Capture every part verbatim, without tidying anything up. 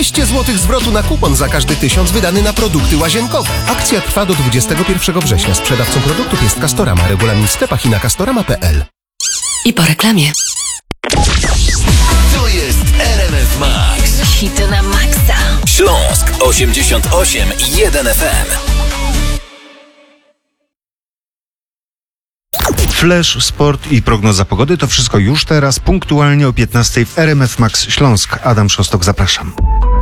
dwieście złotych zwrotu na kupon za każdy tysiąc wydany na produkty łazienkowe. Akcja trwa do dwudziestego pierwszego września. Sprzedawcą produktów jest Castorama. Regulamin w sklepach i na castorama kropka p l. I po reklamie. To jest R M F Max. Hity na maksa. Śląsk osiemdziesiąt osiem i jeden F M. Flash, sport i prognoza pogody to wszystko już teraz, punktualnie o piętnastej w R M F Max Śląsk. Adam Szostok, zapraszam.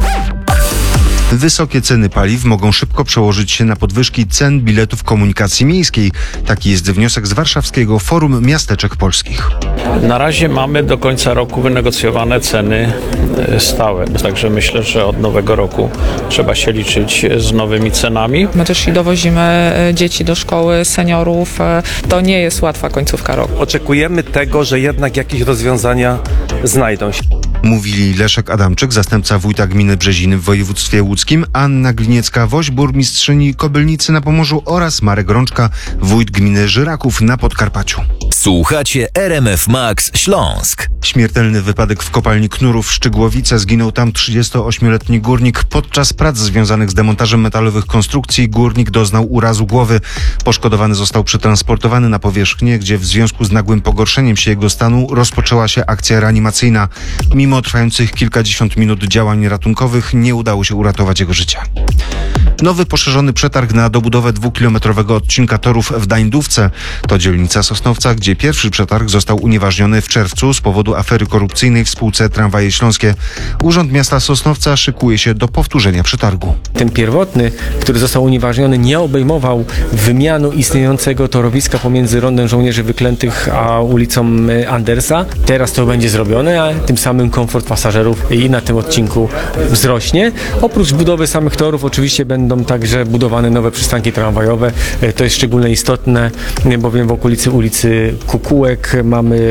Wysokie ceny paliw mogą szybko przełożyć się na podwyżki cen biletów komunikacji miejskiej. Taki jest wniosek z warszawskiego Forum Miasteczek Polskich. Na razie mamy do końca roku wynegocjowane ceny stałe, także myślę, że od nowego roku trzeba się liczyć z nowymi cenami. My też i dowozimy dzieci do szkoły, seniorów. To nie jest łatwa końcówka roku. Oczekujemy tego, że jednak jakieś rozwiązania znajdą się. Mówili Leszek Adamczyk, zastępca wójta gminy Brzeziny w województwie łódzkim, Anna Gliniecka-Woś, burmistrzyni Kobylnicy na Pomorzu oraz Marek Rączka, wójt gminy Żyraków na Podkarpaciu. Słuchacie R M F Max Śląsk. Śmiertelny wypadek w kopalni Knurów w Szczygłowice. Zginął tam trzydziestoośmioletni górnik. Podczas prac związanych z demontażem metalowych konstrukcji górnik doznał urazu głowy. Poszkodowany został przetransportowany na powierzchnię, gdzie w związku z nagłym pogorszeniem się jego stanu rozpoczęła się akcja reanimacyjna. Mimo trwających kilkadziesiąt minut działań ratunkowych nie udało się uratować jego życia. Nowy poszerzony przetarg na dobudowę dwukilometrowego odcinka torów w Dańdówce. To dzielnica Sosnowca, gdzie pierwszy przetarg został unieważniony w czerwcu z powodu afery korupcyjnej w spółce Tramwaje Śląskie. Urząd Miasta Sosnowca szykuje się do powtórzenia przetargu. Ten pierwotny, który został unieważniony, nie obejmował wymianu istniejącego torowiska pomiędzy Rondem Żołnierzy Wyklętych a ulicą Andersa. Teraz to będzie zrobione, a tym samym komfort pasażerów i na tym odcinku wzrośnie. Oprócz budowy samych torów oczywiście będą Będą także budowane nowe przystanki tramwajowe. To jest szczególnie istotne, bowiem w okolicy ulicy Kukułek mamy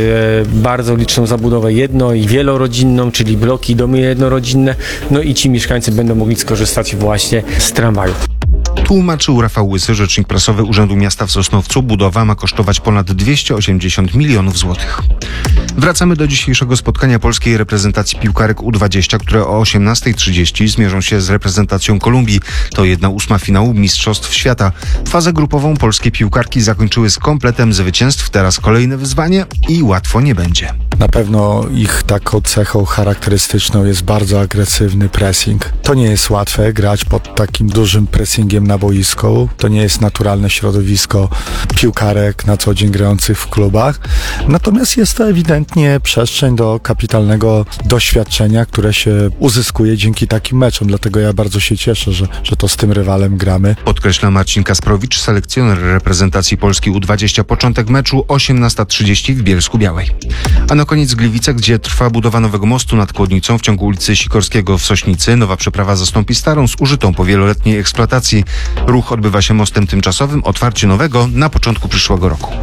bardzo liczną zabudowę jedno- i wielorodzinną, czyli bloki, domy jednorodzinne. No i ci mieszkańcy będą mogli skorzystać właśnie z tramwajów. Tłumaczył Rafał Łysy, rzecznik prasowy Urzędu Miasta w Sosnowcu. Budowa ma kosztować ponad dwieście osiemdziesiąt milionów złotych. Wracamy do dzisiejszego spotkania polskiej reprezentacji piłkarek U dwadzieścia, które o osiemnastej trzydzieści zmierzą się z reprezentacją Kolumbii. To jedna ósma finału Mistrzostw Świata. Fazę grupową polskie piłkarki zakończyły z kompletem zwycięstw. Teraz kolejne wyzwanie i łatwo nie będzie. Na pewno ich taką cechą charakterystyczną jest bardzo agresywny pressing. To nie jest łatwe grać pod takim dużym pressingiem na boisku. To nie jest naturalne środowisko piłkarek na co dzień grających w klubach. Natomiast jest to ewidentnie przestrzeń do kapitalnego doświadczenia, które się uzyskuje dzięki takim meczom. Dlatego ja bardzo się cieszę, że, że to z tym rywalem gramy. Podkreśla Marcin Kasprowicz, selekcjoner reprezentacji Polski U dwadzieścia. Początek meczu osiemnasta trzydzieści w Bielsku-Białej. A na koniec Gliwice, gdzie trwa budowa nowego mostu nad Kłodnicą w ciągu ulicy Sikorskiego w Sośnicy. Nowa przeprawa zastąpi starą, zużytą po wieloletniej eksploatacji. Ruch odbywa się mostem tymczasowym, otwarcie nowego na początku przyszłego roku.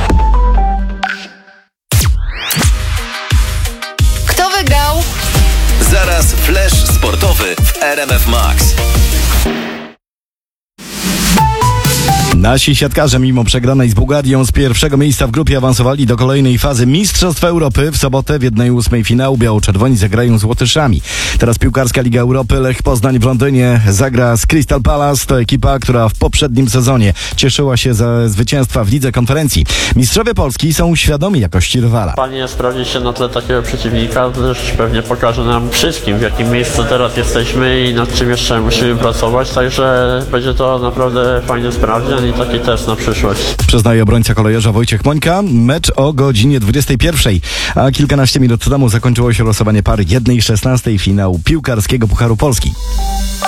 Kto wygrał? Zaraz flash sportowy w R M F Max. Nasi siatkarze mimo przegranej z Bułgarią z pierwszego miejsca w grupie awansowali do kolejnej fazy Mistrzostw Europy. W sobotę w jednej ósmej finału biało-czerwoni zagrają z Łotyszami. Teraz piłkarska Liga Europy. Lech Poznań w Londynie zagra z Crystal Palace. To ekipa, która w poprzednim sezonie cieszyła się ze zwycięstwa w Lidze Konferencji. Mistrzowie Polski są świadomi jakości rywala. Fajnie sprawdzić się na tle takiego przeciwnika, też pewnie pokaże nam wszystkim, w jakim miejscu teraz jesteśmy i nad czym jeszcze musimy pracować, także będzie to naprawdę fajny sprawdzian i taki test na przyszłość. Przyznaje obrońca kolejorza Wojciech Mońka. Mecz o godzinie dwudziestej pierwszej, a kilkanaście minut temu zakończyło się losowanie pary jednej szesnastej finału piłkarskiego Pucharu Polski.